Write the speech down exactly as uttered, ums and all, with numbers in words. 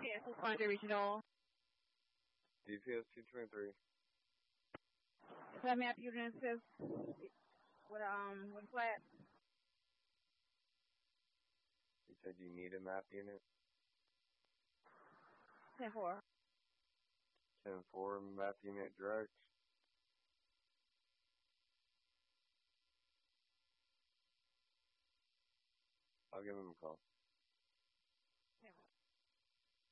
Yes, it's going to regional. D P S two twenty-three. Is that map unit says with um with flat? You said you need a map unit? Ten four. ten four map unit direct. I'll give him a call.